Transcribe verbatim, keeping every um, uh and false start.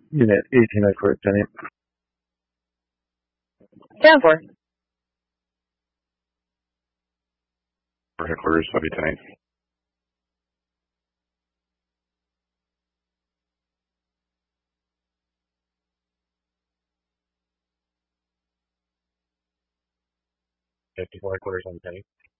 Unit eighteen headquarters, Penny. ten four. For headquarters, W ten eight. fifty-four headquarters on Penny.